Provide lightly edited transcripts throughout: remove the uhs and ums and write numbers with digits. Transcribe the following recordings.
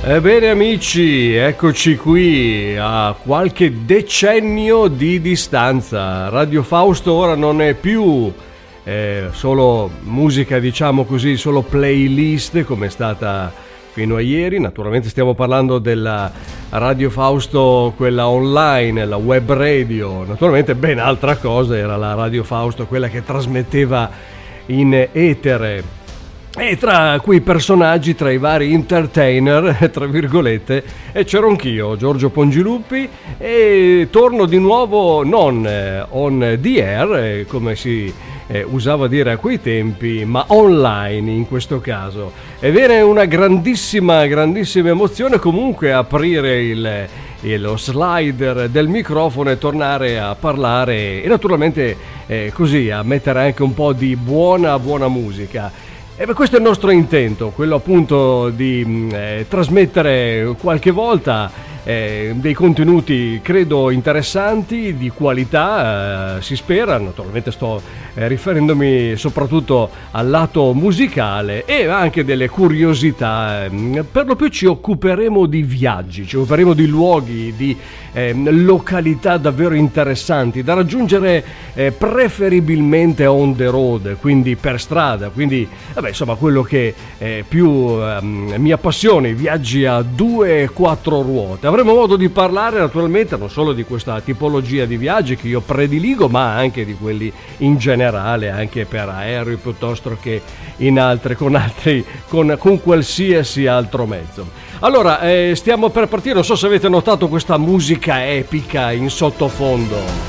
Ebbene amici, eccoci qui a qualche decennio di distanza. Radio Fausto ora non è più solo musica, diciamo così, solo playlist come è stata fino a ieri. Naturalmente stiamo parlando della Radio Fausto, quella online, la web radio. Naturalmente ben altra cosa era la Radio Fausto, quella che trasmetteva in etere. E tra quei personaggi, tra i vari entertainer, tra virgolette, c'ero anch'io, Giorgio Pongiluppi, e torno di nuovo non on the air, come si usava dire a quei tempi, ma online in questo caso. Ebbene, una grandissima emozione comunque aprire lo slider del microfono e tornare a parlare e naturalmente così a mettere anche un po' di buona musica. E questo è il nostro intento, quello appunto di trasmettere qualche volta dei contenuti credo interessanti, di qualità, si spera. Naturalmente sto riferendomi soprattutto al lato musicale e anche delle curiosità. Per lo più ci occuperemo di viaggi, ci occuperemo di luoghi, di località davvero interessanti da raggiungere, preferibilmente on the road, quindi per strada, quindi insomma quello che più mi appassiona, i viaggi a 2 e 4 ruote. Avremo modo di parlare naturalmente non solo di questa tipologia di viaggi che io prediligo, ma anche di quelli in generale, anche per aerei piuttosto che in altri, con qualsiasi altro mezzo. Allora, stiamo per partire, non so se avete notato questa musica epica in sottofondo.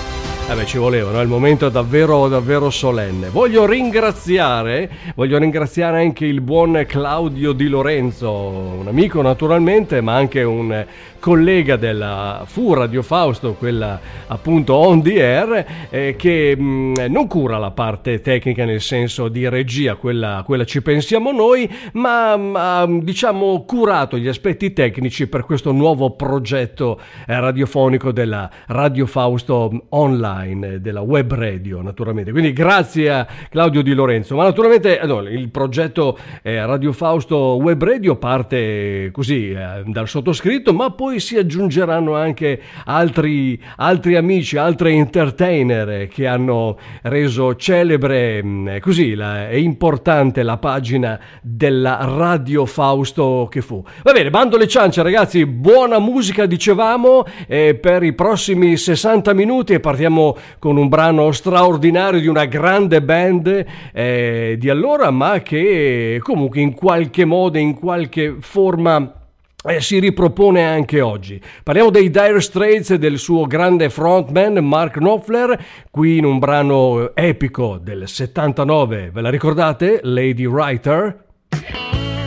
Ci voleva, no? Il momento è davvero solenne. Voglio ringraziare anche il buon Claudio Di Lorenzo, un amico naturalmente, ma anche un collega della Fu Radio Fausto, quella appunto on the air, che non cura la parte tecnica nel senso di regia, quella ci pensiamo noi, ma ha diciamo curato gli aspetti tecnici per questo nuovo progetto radiofonico della Radio Fausto online, della web radio naturalmente. Quindi grazie a Claudio Di Lorenzo. Ma naturalmente il progetto Radio Fausto web radio parte così dal sottoscritto, ma poi si aggiungeranno anche altri amici, altri entertainer che hanno reso celebre così è importante la pagina della Radio Fausto che fu. Va bene, bando le ciance ragazzi, buona musica dicevamo per i prossimi 60 minuti e partiamo con un brano straordinario di una grande band di allora, ma che comunque in qualche modo, in qualche forma si ripropone anche oggi. Parliamo dei Dire Straits e del suo grande frontman Mark Knopfler, qui in un brano epico del 79, ve la ricordate? Lady Writer?